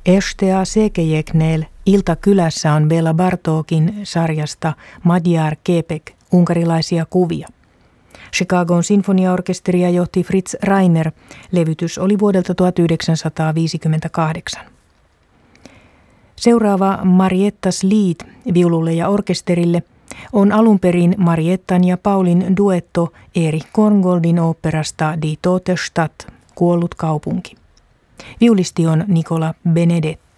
Estea Sekejekneel Ilta kylässä on Bela Bartokin sarjasta Magyar Képek, unkarilaisia kuvia. Chicagon sinfoniaorkesteria johti Fritz Reiner. Levytys oli vuodelta 1958. Seuraava Mariettas Lied viululle ja orkesterille on alun perin Mariettan ja Paulin duetto Erich Korngoldin oopperasta Die tote Stadt, kuollut kaupunki. Viulisti on Nicola Benedetti.